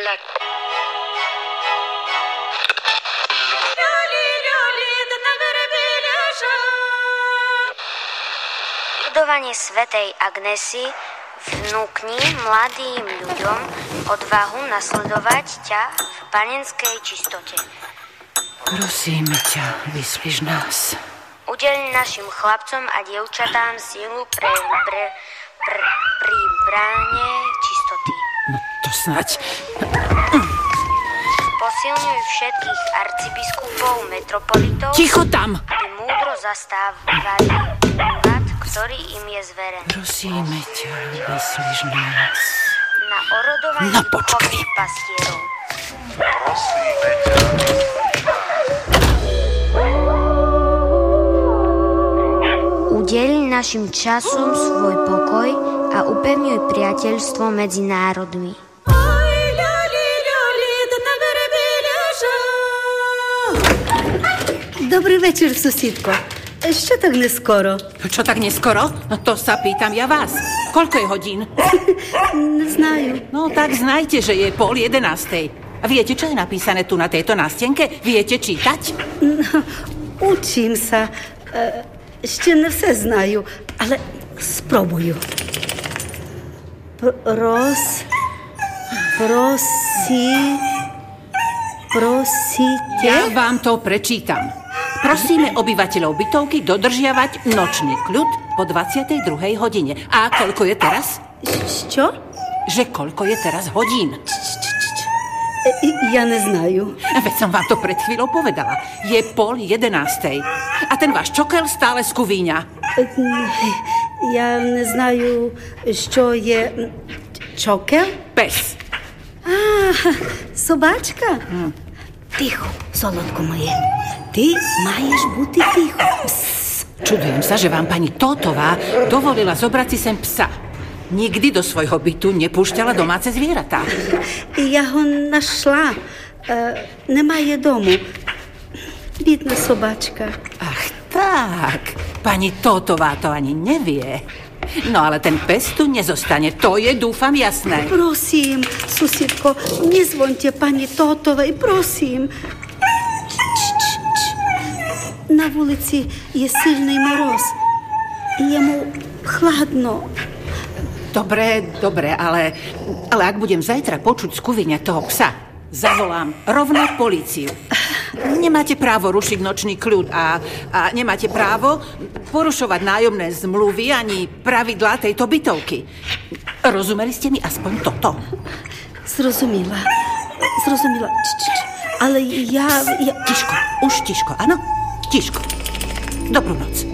Budovanie svätej Agnesy vnúkni mladým ľuďom odvahu nasledovať ťa v panenskej čistote. Prosíme ťa, vyslíš nás. Udeľ našim chlapcom a dievčatám sílu pri bráne čistoty. No to snaď. Posilňuj všetkých arcibiskupov, metropolitov, Ticho tam! aby múdro zastávali úrad, ktorý im je zverený. Prosíme ťa, vyslíš nás. Na orodovanie duchovných pastierov. Prosíme ťa. Udeľ našim časom svoj pokoj a upevňuj priateľstvo medzi národmi. Dobrý večer, susedko. Ešte tak neskoro. Čo tak neskoro? No to sa pýtam ja vás. Koľko je hodín? Neznajú. No tak znajte, že je 10:30. A viete, čo je napísané tu na tejto nástenke? Viete čítať? No, učím sa. Ešte ne vse znajú, ale sprobujú. Prosíte? Ja vám to prečítam. Prosíme obyvateľov bytovky dodržiavať nočný kľud po 22. hodine. A koľko je teraz? Čo? Že koľko je teraz hodín? Ja neznajú. Veď som vám to pred chvíľou povedala. Je 10:30. A ten váš čokel stále skúvíňa. Ja neznajú, čo je čokel? Pes. Sobáčka? Ticho, solodko moje. Ty máš buty ticho. Čudujem sa, že vám pani Tótová dovolila zobrať si sem psa. Nikdy do svojho bytu nepúšťala domáce zvieratá. Ja ho našla. Nemá je domu. Biedna sobáčka. Ach tak, pani Tótová to ani nevie. No ale ten pes tu nezostane, to je, dúfam, jasné. Prosím, susedko, nezvoňte pani Tótovej, prosím. Na ulici je silný moroz. Je mu chladno. Dobre, ale ak budem zajtra počuť skúvenia toho psa, zavolám rovno políciu. Nemáte právo rušiť nočný kľud a nemáte právo porušovať nájomné zmluvy ani pravidlá tejto bytovky. Rozumeli ste mi aspoň toto? Zrozumila. Ale ja... Tiško, už tiško, áno? Tiško. Dobrú noc.